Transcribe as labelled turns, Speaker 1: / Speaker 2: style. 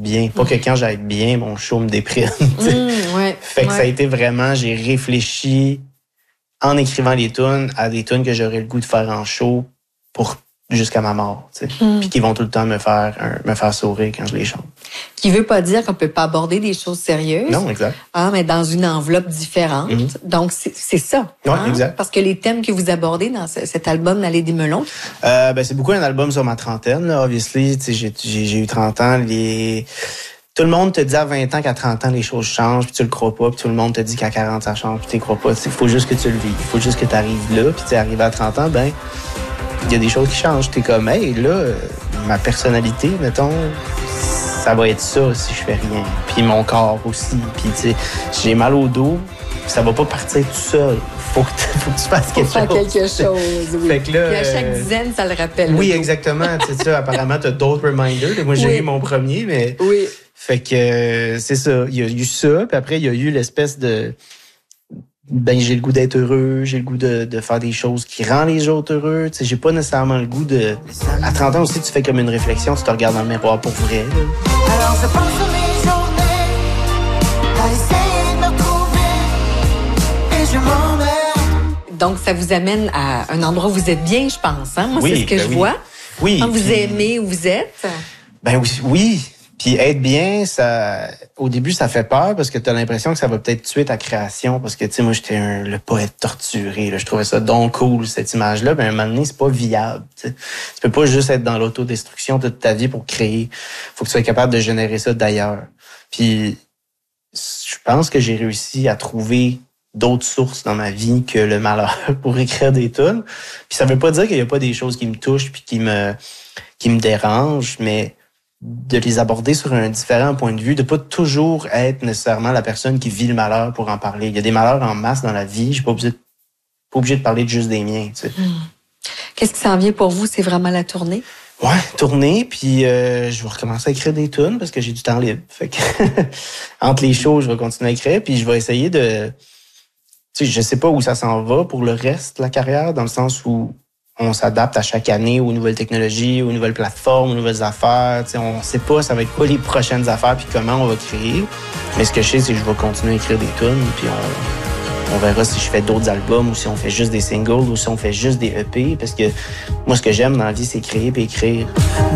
Speaker 1: bien. Pas que quand j'aille bien, mon show me déprime.
Speaker 2: Ouais,
Speaker 1: fait que ça a été vraiment, j'ai réfléchi en écrivant les tunes à des tunes que j'aurais le goût de faire en show pour jusqu'à ma mort, tu sais. Puis qui vont tout le temps me faire sourire quand je les chante.
Speaker 2: Qui veut pas dire qu'on peut pas aborder des choses sérieuses.
Speaker 1: Non, exact.
Speaker 2: Mais dans une enveloppe différente. Donc, c'est ça.
Speaker 1: Ouais, exact.
Speaker 2: Parce que les thèmes que vous abordez dans cet album, L'Allée des Melons.
Speaker 1: C'est beaucoup un album sur ma trentaine, là, obviously. Tu sais, j'ai eu 30 ans. Tout le monde te dit à 20 ans qu'à 30 ans, les choses changent, puis tu le crois pas. Puis tout le monde te dit qu'à 40, ça change, puis tu crois pas. Il faut juste que tu le vives. Il faut juste que tu arrives là. Puis tu es arrivé à 30 ans, il y a des choses qui changent. T'es comme, hey, là, ma personnalité, mettons, ça va être ça si je fais rien. Puis mon corps aussi. Puis, tu sais, j'ai mal au dos, ça va pas partir tout seul. Faut que tu fasses quelque chose.
Speaker 2: Faire quelque chose, oui.
Speaker 1: Fait que là,
Speaker 2: puis à chaque dizaine, ça le rappelle.
Speaker 1: Oui, exactement. C'est ça. Apparemment, t'as d'autres reminders. Moi, j'ai eu mon premier, mais...
Speaker 2: Oui.
Speaker 1: Fait que c'est ça. Il y a eu ça, puis après, il y a eu l'espèce de... j'ai le goût d'être heureux, j'ai le goût de faire des choses qui rendent les autres heureux. Tu sais, j'ai pas nécessairement le goût de... À 30 ans aussi, tu fais comme une réflexion, tu te regardes dans le miroir pour vrai. Là.
Speaker 3: Alors je passe mes journées à essayer de me trouver et je m'emmerde.
Speaker 2: Donc, ça vous amène à un endroit où vous êtes bien, je pense. Hein? Moi, c'est ce que je vois.
Speaker 1: Oui.
Speaker 2: Quand vous aimez où vous êtes.
Speaker 1: Oui. Puis être bien, ça, au début, ça fait peur parce que t'as l'impression que ça va peut-être tuer ta création. Parce que, tu sais, moi, j'étais le poète torturé. Là. Je trouvais ça donc cool, cette image-là. Mais à un moment donné, c'est pas viable. T'sais. Tu peux pas juste être dans l'autodestruction toute ta vie pour créer. Faut que tu sois capable de générer ça d'ailleurs. Puis, je pense que j'ai réussi à trouver d'autres sources dans ma vie que le malheur pour écrire des tunes. Puis ça veut pas dire qu'il y a pas des choses qui me touchent puis qui me dérangent, mais de les aborder sur un différent point de vue, de pas toujours être nécessairement la personne qui vit le malheur pour en parler. Il y a des malheurs en masse dans la vie, je suis pas obligé de parler de juste des miens, tu sais.
Speaker 2: Qu'est-ce qui s'en vient pour vous? C'est vraiment la tournée?
Speaker 1: Ouais, tournée, puis je vais recommencer à écrire des tunes parce que j'ai du temps libre. Fait que entre les shows, je vais continuer à écrire, puis je vais essayer de... Tu sais, je sais pas où ça s'en va pour le reste de la carrière, dans le sens où on s'adapte à chaque année aux nouvelles technologies, aux nouvelles plateformes, aux nouvelles affaires. T'sais, on sait pas ça va être quoi les prochaines affaires puis comment on va créer. Mais ce que je sais, c'est que je vais continuer à écrire des tunes puis on verra si je fais d'autres albums ou si on fait juste des singles ou si on fait juste des EP. Parce que moi, ce que j'aime dans la vie, c'est créer puis écrire.